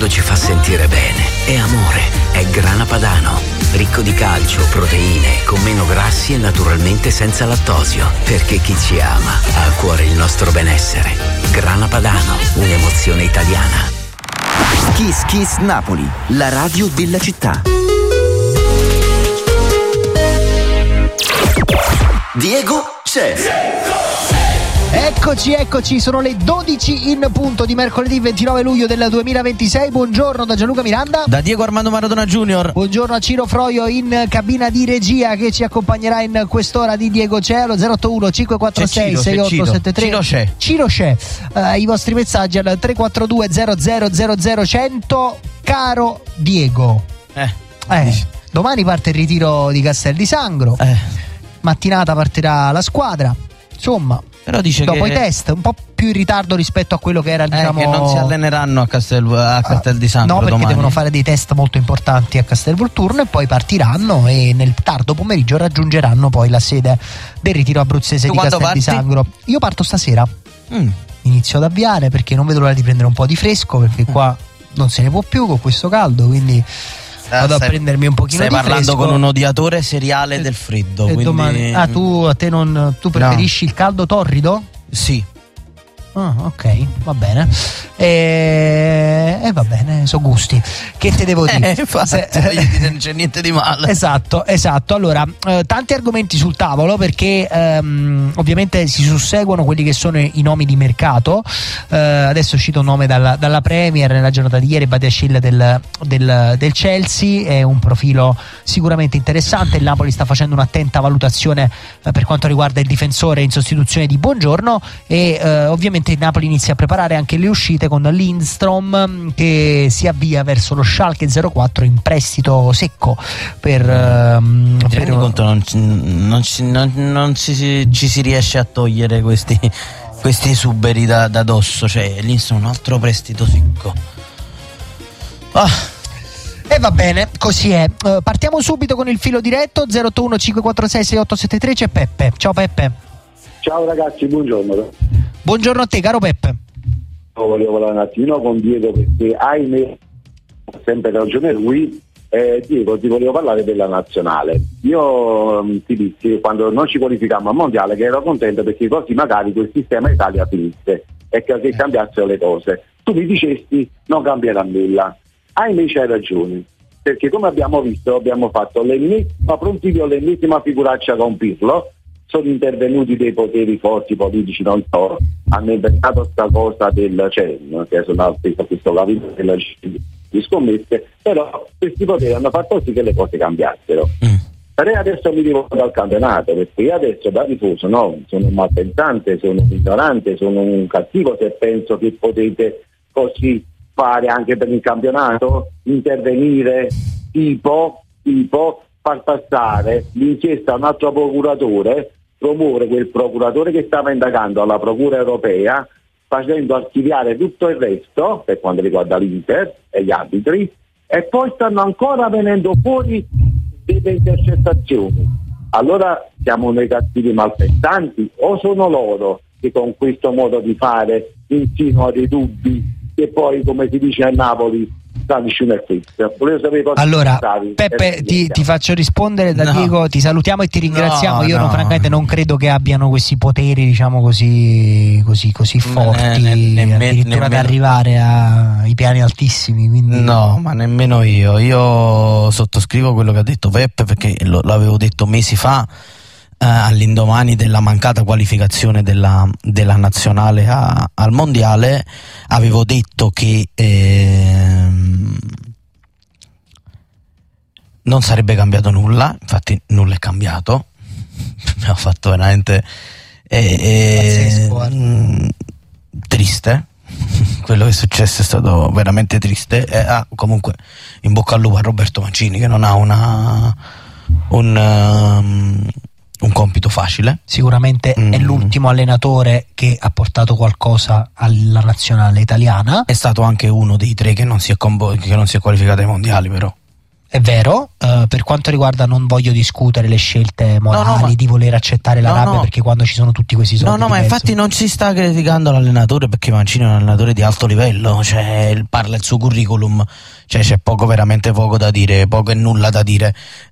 caldo ci fa sentire bene. È amore, è Grana Padano. Ricco di calcio, proteine, con meno grassi e naturalmente senza lattosio. Perché chi ci ama ha a cuore il nostro benessere. Grana Padano, un'emozione italiana. Kiss Kiss Napoli, la radio della città. Diego c'è. Eccoci, sono le 12 in punto di mercoledì 29 luglio del 2026. Buongiorno da Gianluca Miranda, da Diego Armando Maradona Junior. Buongiorno a Ciro Froio in cabina di regia, che ci accompagnerà in quest'ora di Diego c'è allo 081 546 6873. Ciro c'è. I vostri messaggi al 342 00 100. Caro Diego, domani parte il ritiro di Castel di Sangro. Mattinata partirà la squadra. Insomma, però dice dopo che i test un po' più in ritardo rispetto a quello che era, diciamo, che non si alleneranno a Castel di Sangro. No, perché domani devono fare dei test molto importanti a Castel Volturno e poi partiranno e nel tardo pomeriggio raggiungeranno poi la sede del ritiro abruzzese di Castel di Sangro. Io parto stasera. Inizio ad avviare perché non vedo l'ora di prendere un po' di fresco, perché qua non se ne può più con questo caldo, quindi vado a prendermi un pochino di fresco. Stai parlando con un odiatore seriale del freddo, quindi... domani... tu preferisci il caldo torrido? Sì. Ok, va bene. Va bene, so gusti. Che te devo dire? Infatti, non c'è niente di male. Esatto. Allora, tanti argomenti sul tavolo, perché ovviamente si susseguono quelli che sono i nomi di mercato. Adesso è uscito un nome dalla Premier nella giornata di ieri, Badiashile del Chelsea. È un profilo sicuramente interessante. Il Napoli sta facendo un'attenta valutazione per quanto riguarda il difensore in sostituzione di Buongiorno, e ovviamente il Napoli inizia a preparare anche le uscite con Lindstrom, che si avvia verso lo Schalke 04 in prestito secco conto, ci si riesce a togliere questi esuberi da dosso, cioè Lindstrom un altro prestito secco. E va bene, così è. Partiamo subito con il filo diretto 081 546 6873. C'è Peppe. Ciao Peppe. Ciao ragazzi, buongiorno. Buongiorno a te, caro Peppe. Volevo parlare un attimino con Diego, perché ahimè ha sempre ragione lui. Diego, ti volevo parlare della nazionale. Io ti dissi quando non ci qualificammo al mondiale che ero contento, perché così magari quel sistema Italia finisse e che cambiassero le cose. Tu mi dicesti non cambierà nulla. Ahimè c'hai ragione, perché come abbiamo visto abbiamo fatto l'ennesima figuraccia con Pirlo. Sono intervenuti dei poteri forti politici, non so, hanno inventato questa cosa del CEN, che sono a questo capitolo della di scommesse, però questi poteri hanno fatto sì che le cose cambiassero. Però adesso mi rivolgo al campionato, perché io adesso da tifoso sono un malpensante, sono un ignorante, sono un cattivo se penso che potete così fare anche per il campionato, intervenire tipo far passare l'inchiesta a un altro procuratore, promuovere quel procuratore che stava indagando alla Procura Europea, facendo archiviare tutto il resto per quanto riguarda l'Inter e gli arbitri, e poi stanno ancora venendo fuori delle intercettazioni. Allora siamo noi cattivi malpensanti o sono loro che con questo modo di fare insinuano dei dubbi che poi, come si dice a Napoli, allora Peppe ti faccio rispondere da Diego, ti salutiamo e ti ringraziamo. Io francamente non credo che abbiano questi poteri, diciamo così forti, addirittura da arrivare ai piani altissimi, quindi... No, ma nemmeno io sottoscrivo quello che ha detto Peppe, perché l'avevo detto mesi fa, all'indomani della mancata qualificazione della nazionale al mondiale. Avevo detto che non sarebbe cambiato nulla, infatti nulla è cambiato. Abbiamo fatto veramente triste. Quello che è successo è stato veramente triste. Comunque in bocca al lupo a Roberto Mancini, che non ha un compito facile. Sicuramente è l'ultimo allenatore che ha portato qualcosa alla nazionale italiana. È stato anche uno dei tre che non si è qualificato ai mondiali, però. È vero, per quanto riguarda, non voglio discutere le scelte morali di voler accettare la rabbia, perché quando ci sono tutti questi soldi ma infatti non si sta criticando l'allenatore, perché Mancini è un allenatore di alto livello, cioè parla il suo curriculum, cioè c'è veramente poco da dire, poco e nulla da dire.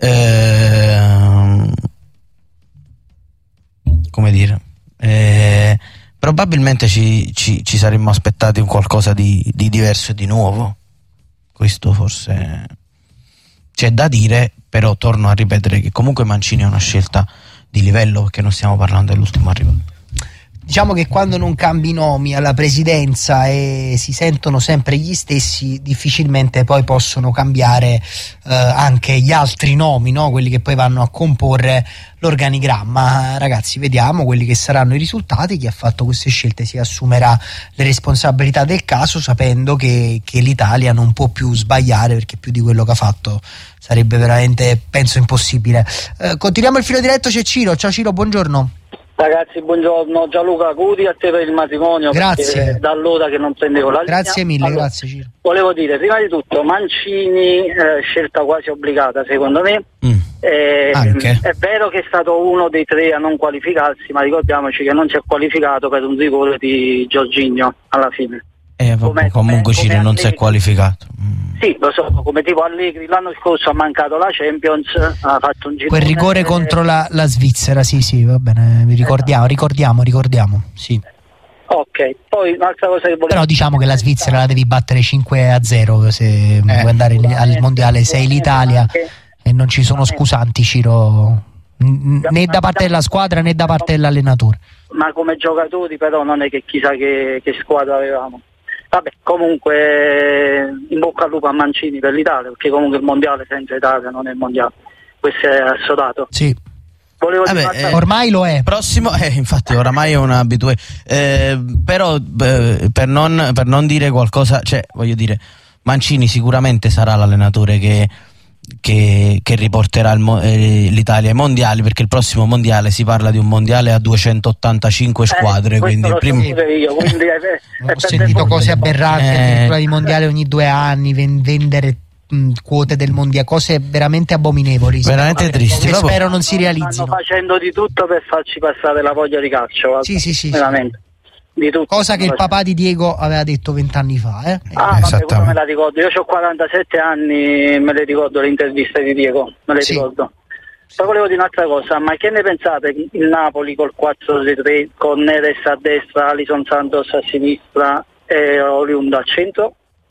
Come dire, probabilmente ci saremmo aspettati un qualcosa di diverso e di nuovo. Questo forse c'è da dire, però torno a ripetere che comunque Mancini è una scelta di livello, perché non stiamo parlando dell'ultimo arrivato. Diciamo che quando non cambi nomi alla presidenza e si sentono sempre gli stessi, difficilmente poi possono cambiare anche gli altri nomi, no? Quelli che poi vanno a comporre l'organigramma. Ragazzi, vediamo quelli che saranno i risultati. Chi ha fatto queste scelte si assumerà le responsabilità del caso, sapendo che l'Italia non può più sbagliare, perché più di quello che ha fatto sarebbe veramente, penso, impossibile. Continuiamo il filo diretto, c'è Ciro. Ciao Ciro, buongiorno. Ragazzi, buongiorno. Gianluca, auguri a te per il matrimonio. Grazie. Da allora che non prendevo la linea. Grazie mille, allora, grazie Ciro. Volevo dire, prima di tutto, Mancini, scelta quasi obbligata secondo me. Anche. È vero che è stato uno dei 3 a non qualificarsi, ma ricordiamoci che non si è qualificato per un rigore di Jorginho alla fine. Comunque Ciro non si è qualificato. Sì, lo so, come tipo Allegri l'anno scorso ha mancato la Champions, ha fatto un giro. Quel rigore contro la Svizzera, sì, va bene, ricordiamo, sì. Ok, poi un'altra cosa che volevo... Però diciamo che la Svizzera la devi battere 5-0 se vuoi andare al mondiale, sei l'Italia e non ci sono scusanti, Ciro, né da parte della squadra né da parte dell'allenatore. Ma come giocatori però non è che chissà che squadra avevamo. Vabbè, comunque in bocca al lupo a Mancini per l'Italia, perché comunque il mondiale senza Italia non è il mondiale, questo è assodato. Sì. Volevo dire ormai lo è. Prossimo, infatti oramai è un abitué. Però per non dire qualcosa, cioè voglio dire, Mancini sicuramente sarà l'allenatore che riporterà l'Italia ai mondiali, perché il prossimo mondiale si parla di un mondiale a 285 squadre, quindi ho sentito cose aberranti, addirittura di mondiale ogni 2 anni, vendere quote del mondiale, cose veramente abominevoli, veramente tristi, che spero non si realizzino. Stanno facendo di tutto per farci passare la voglia di calcio, sì, veramente. Di tutto. Cosa che il papà di Diego aveva detto 20 anni fa. Vabbè, me la ricordo. Io ho 47 anni, me le ricordo le interviste di Diego, me le ricordo. Poi volevo dire un'altra cosa, ma che ne pensate il Napoli col 4-3 con Neres a destra, Alisson Santos a sinistra e Højlund al centro?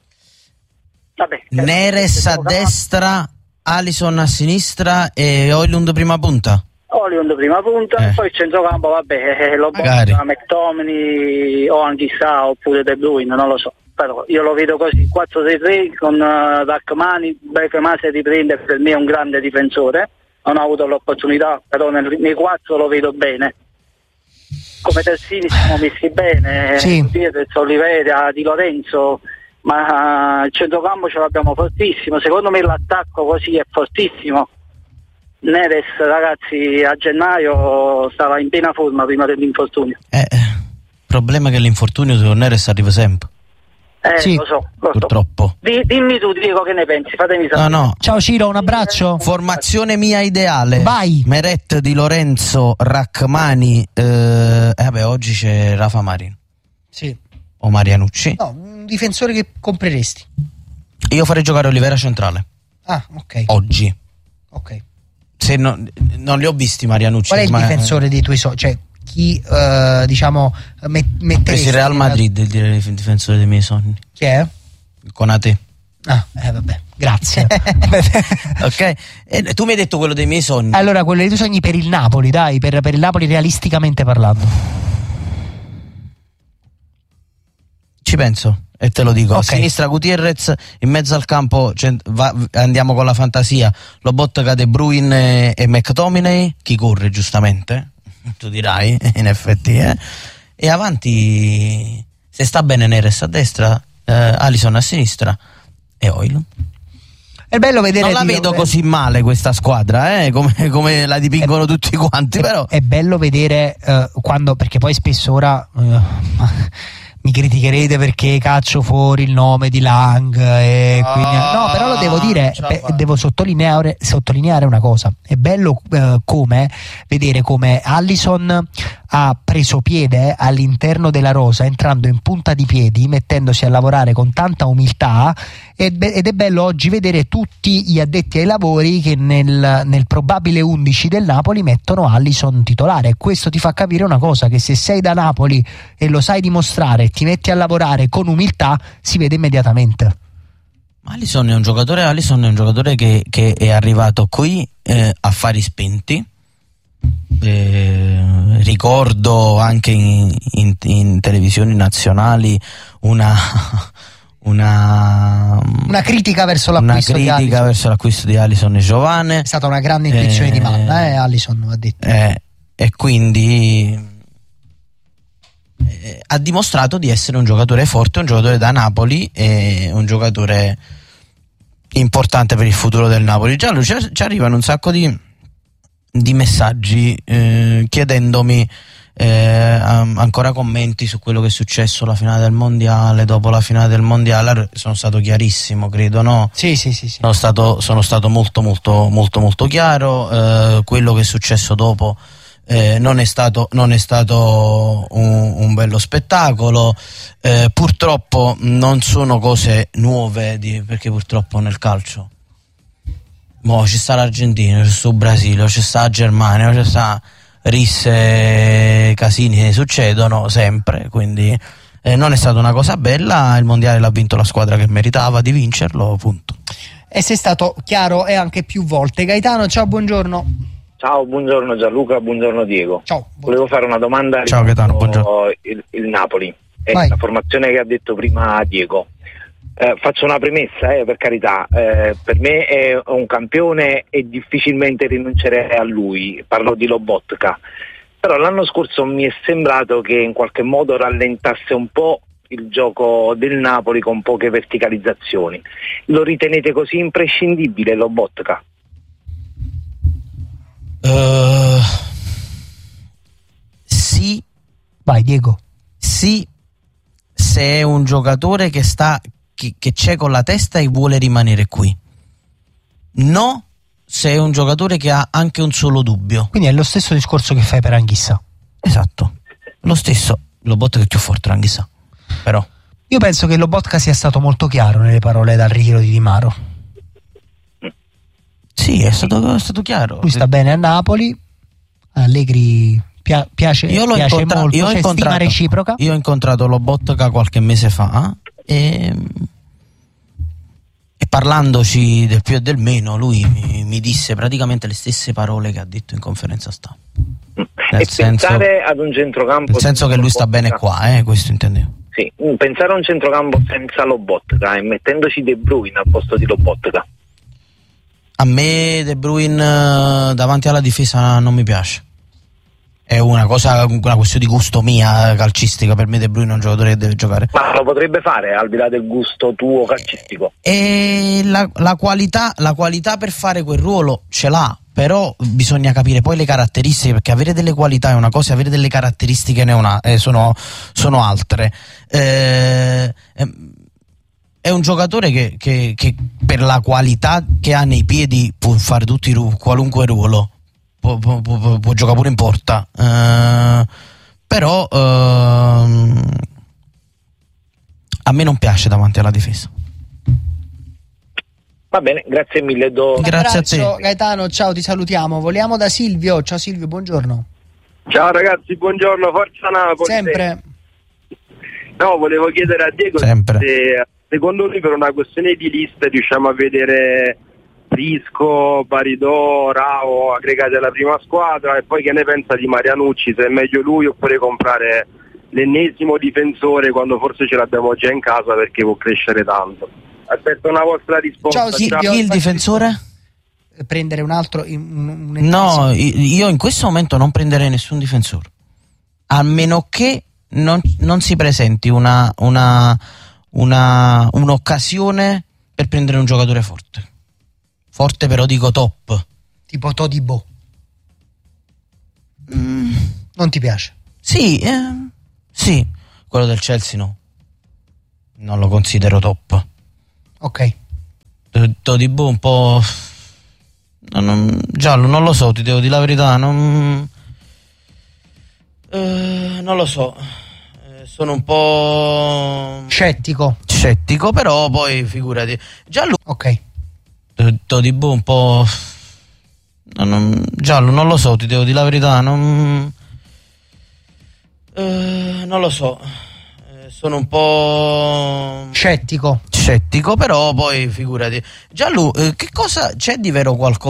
Vabbè, Neres a destra, Alisson a sinistra e Højlund prima punta? Højlund prima punta, poi il centrocampo, lo Boga, McTominay o anche Sa oppure De Bruyne, non lo so, però io lo vedo così, 4-3-3 con Rachmani. Benrahma si riprende, per me è un grande difensore, non ho avuto l'opportunità, però nei 4 lo vedo bene. Come terzini siamo messi bene, Oliveira, Di Lorenzo, ma il centrocampo ce l'abbiamo fortissimo, secondo me l'attacco così è fortissimo. Neres, ragazzi, a gennaio stava in piena forma prima dell'infortunio. Il problema è che l'infortunio su Neres arriva sempre. Lo so. Purtroppo. Dimmi tu, Diego, che ne pensi? Fatemi sapere. No. Ciao Ciro, un abbraccio. Formazione mia ideale. Vai. Meret, Di Lorenzo, Rachmani. Oggi c'è Rafa Marin. Sì. O Marianucci. No, un difensore che compreresti. Io farei giocare Oliveira centrale. Ok. Oggi. Ok. Se non li ho visti Marianucci. Qual è il difensore dei tuoi sogni? Cioè, chi metteresti? Il Real Madrid, il difensore dei miei sogni. Chi è? Konate. Vabbè, grazie. Ok. Tu mi hai detto quello dei miei sogni. Allora, quello dei tuoi sogni per il Napoli, dai, per il Napoli realisticamente parlando. Ci penso e te lo dico. Okay. A sinistra Gutierrez, in mezzo al campo andiamo con la fantasia, Lobotka, De Bruyne e McTominay. Chi corre giustamente, tu dirai, in effetti, e avanti, se sta bene, Neres a destra, Alisson a sinistra e Højlund. È bello vedere. Non la vedo così male questa squadra, come la dipingono tutti quanti, però è bello vedere quando, perché poi spesso ora Mi criticherete perché caccio fuori il nome di Lang quindi... No, però lo devo dire, devo sottolineare una cosa. È bello come vedere come Alisson ha preso piede all'interno della rosa, entrando in punta di piedi, mettendosi a lavorare con tanta umiltà, ed è bello oggi vedere tutti gli addetti ai lavori che nel probabile 11 del Napoli mettono Alisson titolare. Questo ti fa capire una cosa, che se sei da Napoli e lo sai dimostrare, ti metti a lavorare con umiltà, si vede immediatamente. Alisson è un giocatore che è arrivato qui a fari spenti. Ricordo anche in televisioni nazionali una critica verso l'acquisto di Alisson e Giovane. È stata una grande intuizione di Manna, Alisson va detto. E quindi ha dimostrato di essere un giocatore forte, un giocatore da Napoli e un giocatore importante per il futuro del Napoli. Già ci arrivano un sacco di messaggi chiedendomi ancora commenti su quello che è successo alla finale del mondiale. Dopo la finale del mondiale sono stato chiarissimo, credo, no? Sì. Sono stato molto chiaro. Quello che è successo dopo non è stato un bello spettacolo. Purtroppo non sono cose nuove, perché purtroppo nel calcio ci sta l'Argentina, c'è sta il Brasile, c'è sta la Germania, c'è sta risse, casini succedono sempre, quindi non è stata una cosa bella. Il mondiale l'ha vinto la squadra che meritava di vincerlo, punto. E sei stato chiaro e anche più volte. Gaetano, ciao, buongiorno. Ciao, buongiorno Gianluca, buongiorno Diego. Ciao. Volevo fare una domanda. Ciao Gaetano, buongiorno. Il Napoli e Vai. la formazione che ha detto prima Diego. Faccio una premessa, per carità, per me è un campione e difficilmente rinuncerei a lui, parlo di Lobotka, però l'anno scorso mi è sembrato che in qualche modo rallentasse un po' il gioco del Napoli con poche verticalizzazioni. Lo ritenete così imprescindibile Lobotka? Sì. Vai Diego. Sì, se è un giocatore che c'è con la testa e vuole rimanere qui. No, se è un giocatore che ha anche un solo dubbio. Quindi è lo stesso discorso che fai per Anghissà. Esatto, lo stesso. Lobotka è più forte Anghissà, però io penso che Lobotka sia stato molto chiaro nelle parole dal ritiro di Di Maro. Sì, è stato chiaro. Lui sta bene a Napoli, Allegri piace molto, c'è stima reciproca. Io ho incontrato Lobotka qualche mese fa e parlandoci del più e del meno, lui mi disse praticamente le stesse parole che ha detto in conferenza stampa. Pensare ad un centrocampo, nel senso che lui sta bene qua, questo intendevo. Sì, pensare a un centrocampo senza Lobotka e mettendoci De Bruyne al posto di Lobotka. A me De Bruyne davanti alla difesa non mi piace. È una questione di gusto mia calcistica. Per me De Bruyne è un giocatore che deve giocare. Ma lo potrebbe fare al di là del gusto tuo calcistico? E la qualità per fare quel ruolo ce l'ha, però bisogna capire poi le caratteristiche, perché avere delle qualità è una cosa, avere delle caratteristiche sono altre. È un giocatore che per la qualità che ha nei piedi può fare qualunque ruolo, può giocare pure in porta, però a me non piace davanti alla difesa. Va bene, grazie mille. Grazie a te Gaetano, ciao, ti salutiamo. Voliamo da Silvio. Ciao Silvio, buongiorno. Ciao ragazzi, buongiorno, forza Napoli. Sempre. No, volevo chiedere a Diego Sempre. se secondo lui per una questione di liste riusciamo a vedere Prisco, Baridò, Rao aggregati alla prima squadra, e poi che ne pensa di Marianucci, se è meglio lui oppure comprare l'ennesimo difensore quando forse ce l'abbiamo già in casa perché può crescere tanto. Aspetto una vostra risposta. Ciao Silvio. Chi è il difensore? Prendere un altro No, io in questo momento non prenderei nessun difensore, a meno che non si presenti un'occasione per prendere un giocatore forte, però dico top, tipo Todibo. Non ti piace? Sì, Quello del Chelsea no. Non lo considero top. Ok. Todibo un po'... Giallo, non lo so, ti devo dire la verità, non lo so. Sono un po' scettico, però poi figurati. Giallo. Ok. Todibo un po'... Giallo, non lo so, ti devo dire la verità, non lo so. Sono un po' scettico, però poi figurati. Gianlu, che cosa c'è di vero qualcosa